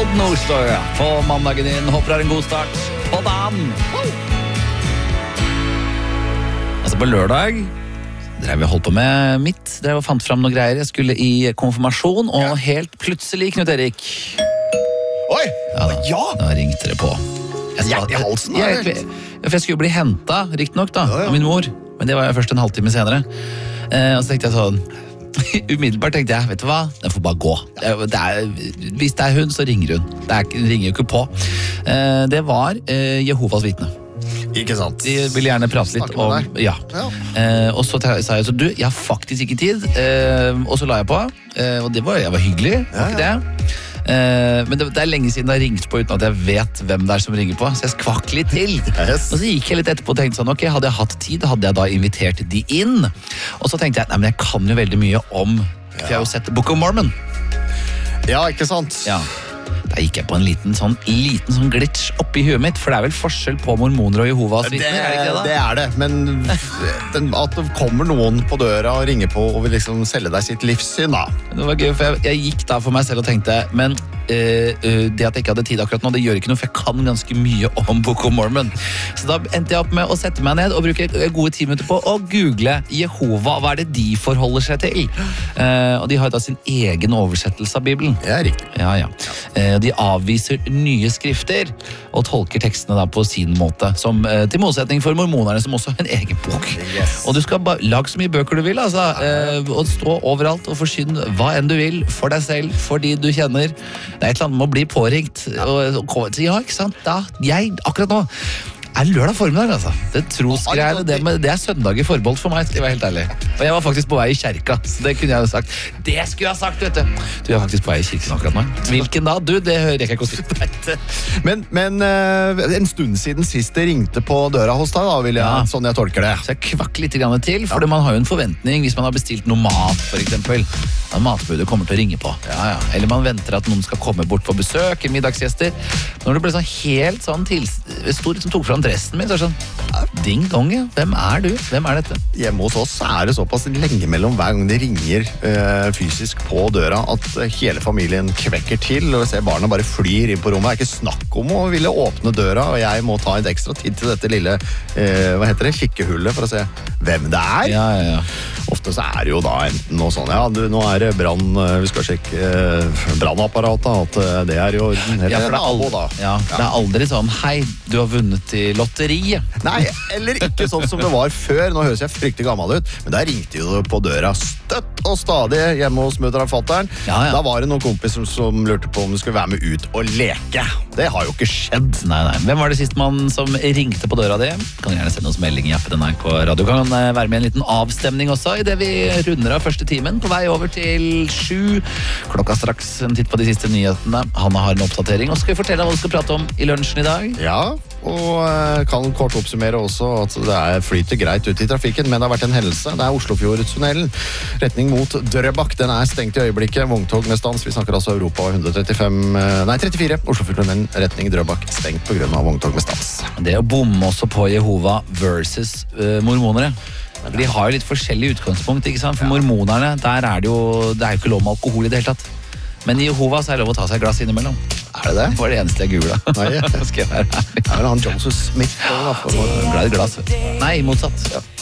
Nordstoga på mandagen din. Håper du har en god start på dagen. Altså på lørdag drev jeg holdt på med mitt. Drev og fant fram noen greier. Jeg skulle i konfirmasjon, og helt plutselig, Knut Erik. Oi! Ja! Da ringte det på. Hjert i halsen, For jeg skulle bli hentet, riktig nok da, av min mor. Men det var jeg først en halvtime senere. Og så tenkte jeg sånn, umiddelbart tenkte jeg, vet du hva, den får bare gå. Hvis det er hun, så ringer hun. Hun ringer jo ikke på. Det var Jehovas vitne. Ikke sant? De ville gjerne prate litt om... Ja. Og så sa jeg så, jeg har faktisk ikke tid. Og så la jeg på. Og jeg var hyggelig, var ikke det? Men det er lenge siden jeg har ringt på uten at jeg vet hvem det er som ringer på, så jeg skvakk litt til. Og så gikk jeg litt etterpå og tenkte sånn, ok, hadde jeg hatt tid, hadde jeg da invitert de inn. Og så tenkte jeg, nei, men jeg kan jo veldig mye om, for jeg har jo sett Book of Mormon. Ja, ikke sant? Ja. Da gikk jeg på en liten sånn glitch oppi huet mitt, for det er vel forskjell på mormoner og Jehovas vitner, er det ikke det da? Det er det, men at det kommer noen på døra og ringer på og vil liksom selge deg sitt livssyn da. Det var gøy, for jeg gikk da for meg selv og tenkte, men det at jeg ikke hadde tid akkurat nå, det gjør ikke noe, for jeg kan ganske mye om Book of Mormon. Så da endte jeg opp med å sette meg ned og bruke gode 10 minutter på å google Jehova. Hva er det de forholder seg til? Og de har da sin egen oversettelse av Bibelen. Ja, riktig. Ja. De avviser nye skrifter og tolker tekstene da på sin måte, som til motsetning for mormonerne, som også har en egen bok. Yes. Og du skal bare lage så mye bøker du vil, altså, og stå overalt og forsyne hva enn du vil, for deg selv, for de du kjenner. Det er et eller annet med å bli påringt. Ja, ikke sant? Da, akkurat nå er lørdag formiddag, altså. Det trosgreiene, det er søndag i forbehold for meg, skal jeg være helt ærlig. Og jeg var faktisk på vei i kjerka, så det kunne jeg jo sagt. Det skulle jeg ha sagt, vet du. Du er faktisk på vei i kirken akkurat nå. Hvilken da? Du, det hører jeg ikke å si. Men en stund siden sist det ringte på døra hos deg, da, sånn jeg tolker det. Så jeg kvakk litt grann til, for man har jo en forventning hvis man har bestilt noe mat, for eksempel. At matbudet kommer til å ringe på. Ja. Eller man venter at noen skal komme bort på besøk, middagsgjester. Når det ble sånn helt sånn stor som tok fram dressen min, så er det sånn, ding dong, hvem er du? Hvem er dette? Hjemme hos oss er det såpass lenge mellom hver gang de ringer fysisk på døra at hele familien kvekker til, og ser barna bare flyr inn på rommet. Det er ikke snakk om å ville åpne døra, og jeg må ta en ekstra tid til dette lille, kikkehullet for å se hvem det er. Ja. Ofte så er det jo da enten noe sånn, nå er det brann, vi skal sjekke brannapparatet, at det er i orden. Ja, for det er aldri sånn, hei, du har vunnet i lotteriet. Nei, eller ikke sånn som det var før. Nå høres jeg fryktelig gammel ut, men der ringte jo på døra støtt og stadig hjemme hos mødre og fatteren. Ja. Da var det noen kompiser som lurte på om de skulle være med ut og leke. Det har jo ikke skjedd. Nei. Hvem var det sist man som ringte på døra di? Kan gjerne sende oss melding i appen NRK Radio. Kan være med en liten avstemning også, i det vi runder av første timen, på vei over til 7. Klokka straks en titt på de siste nyhetene. Hanna har en oppdatering, og skal vi fortelle hva vi skal prate om i lunsjen i dag? Ja, og kan kort oppsummere også at det flyter greit ut i trafikken, men det har vært en hendelse. Det er Oslofjordtunnelen. Retning mot Drøbak, den er stengt i øyeblikket. Vogntog med stans. Vi snakker altså Europa 34. Oslofjordtunnelen, retning Drøbak, stengt på grunn av vogntog med stans. Det å bomme også på Jehova versus mormonere. De har jo litt forskjellig utgangspunkt, ikke sant? For mormonerne, der er det jo ikke lov med alkohol i det hele tatt. Men i Jehova så er det lov å ta seg et glass innimellom. Er det det? Det var det eneste jeg googlet. Nei, skal jeg være ærlig. Det er vel han Joseph Smith. Glad i glass. Nei, motsatt.